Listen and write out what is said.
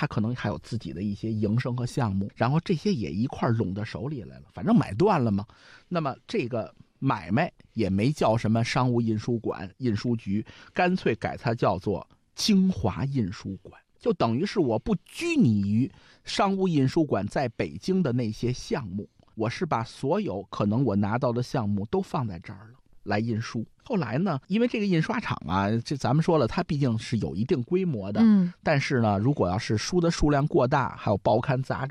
他可能还有自己的一些营生和项目，然后这些也一块拢到手里来了，反正买断了嘛。那么这个买卖也没叫什么商务印书馆、印书局，干脆改它叫做京华印书馆，就等于是我不拘泥于商务印书馆在北京的那些项目，我是把所有可能我拿到的项目都放在这儿了来印书。后来呢，因为这个印刷厂啊，这咱们说了，它毕竟是有一定规模的，但是呢，如果要是书的数量过大，还有报刊杂志